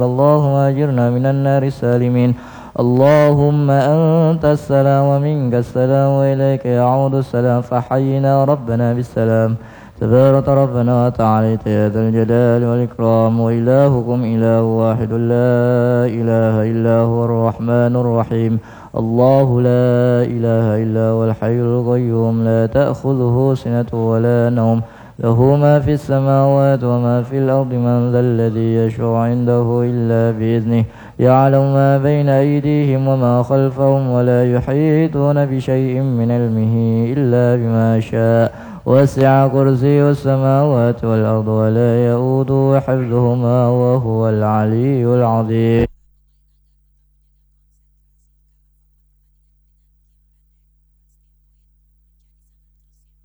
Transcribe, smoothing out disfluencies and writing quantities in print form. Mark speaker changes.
Speaker 1: اللهم أجرنا من النار السالمين. اللهم أنت السلام ومنك السلام وإليك يعود السلام، فحينا ربنا بالسلام. تبارك ربنا وتعاليت يا ذا الجلال والإكرام. وإلهكم إله واحد لا إله إلا هو الرحمن الرحيم. الله لا إله إلا هو الحي القيوم، لا تأخذه سنة ولا نوم، له ما في السماوات وما في الأرض. من ذا الذي يشفع عنده إلا بإذنه، يعلم ما بين أيديهم وما خلفهم، ولا يحيطون بشيء من علمه إلا بما شاء. وسع كرسيه السماوات والأرض ولا يؤوده حفظهما وهو العلي العظيم.